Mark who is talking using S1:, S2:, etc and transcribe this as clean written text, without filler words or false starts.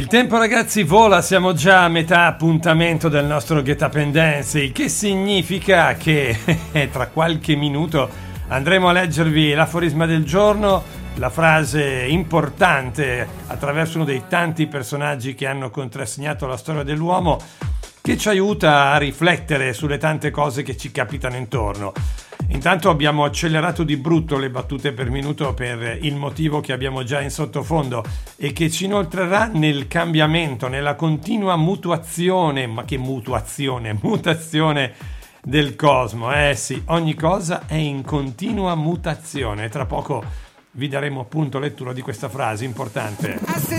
S1: tempo ragazzi vola, siamo già a metà appuntamento del nostro Get Up and Dance, il che significa che tra qualche minuto andremo a leggervi l'aforisma del giorno, la frase importante attraverso uno dei tanti personaggi che hanno contrassegnato la storia dell'uomo, che ci aiuta a riflettere sulle tante cose che ci capitano intorno. Intanto abbiamo accelerato di brutto le battute per minuto per il motivo che abbiamo già in sottofondo e che ci inoltrerà nel cambiamento, nella continua mutazione del cosmo. Sì, ogni cosa è in continua mutazione. Tra poco vi daremo appunto lettura di questa frase importante.